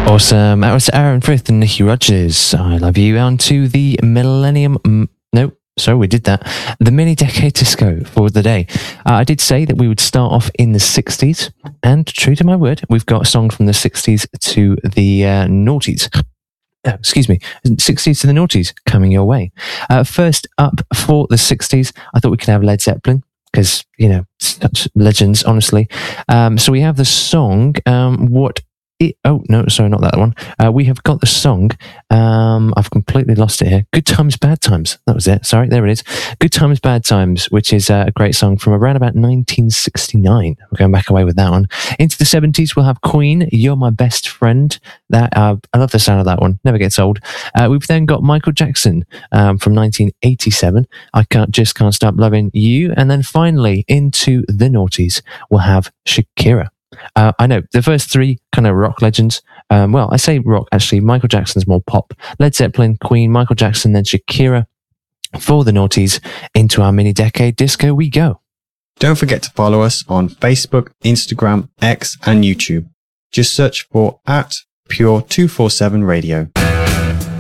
Awesome. That was Aaron Frith and Nicky Rogers. I love you. On to the Millennium. No, sorry, we did that. The mini decade disco for the day. I did say that we would start off in the 60s, and true to my word, we've got a song from the 60s to the noughties. Excuse me, 60s to the noughties coming your way. First up for the 60s, I thought we could have Led Zeppelin, because, you know, such legends, honestly. So we have the song, oh, no, sorry, not that one. We have got the song. I've completely lost it here. Good Times, Bad Times. That was it. Sorry, there it is. Good Times, Bad Times, which is a great song from around about 1969. We're going back away with that one. Into the 70s, we'll have Queen, You're My Best Friend. That I love the sound of that one. Never gets old. We've then got Michael Jackson from 1987. I Just Can't Stop Loving You. And then finally, into the noughties, we'll have Shakira. I know the first three kind of rock legends. Well, I say rock, actually. Michael Jackson's more pop. Led Zeppelin, Queen, Michael Jackson, then Shakira. For the noughties, into our mini decade disco we go. Don't forget to follow us on Facebook, Instagram, X, and YouTube. Just search for @Pure247 Radio.